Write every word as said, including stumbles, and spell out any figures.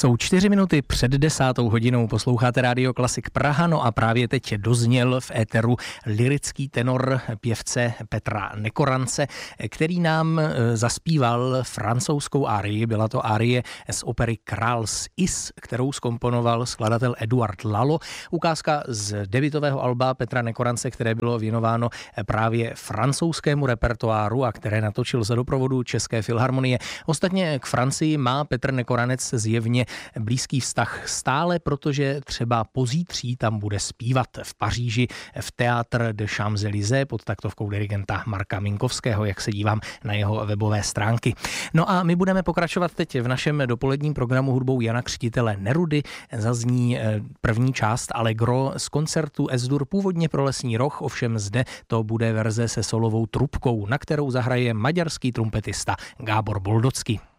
Jsou čtyři minuty před desátou hodinou, posloucháte Rádio Klasik Praha, no a právě teď dozněl v éteru lyrický tenor pěvce Petra Nekorance, který nám zaspíval francouzskou árii, byla to árie z opery Král z Is, kterou zkomponoval skladatel Eduard Lalo. Ukázka z debutového alba Petra Nekorance, které bylo věnováno právě francouzskému repertoáru a které natočil za doprovodu České filharmonie. Ostatně k Francii má Petr Nekoranec zjevně blízký vztah stále, protože třeba pozítří tam bude zpívat v Paříži v Théâtre de Champs-Élysées pod taktovkou dirigenta Marka Minkovského, jak se dívám na jeho webové stránky. No a my budeme pokračovat teď v našem dopoledním programu hudbou Jana Křtitele Nerudy. Zazní první část Allegro z koncertu Es-dur původně pro Lesní roh, ovšem zde to bude verze se solovou trubkou, na kterou zahraje maďarský trumpetista Gábor Boldocký.